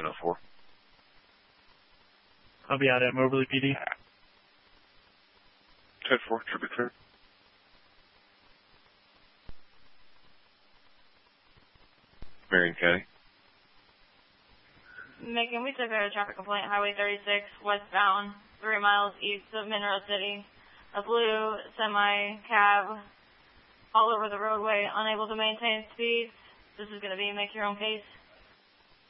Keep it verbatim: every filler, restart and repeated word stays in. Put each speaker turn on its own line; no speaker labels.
oh four.
I'll be out at Moberly P D.
ten four, should be clear. Marion County.
Megan, we took a traffic complaint, Highway thirty-six, westbound, three miles east of Mineral City. A blue semi-cab all over the roadway, unable to maintain speed. This is going to be make your own case.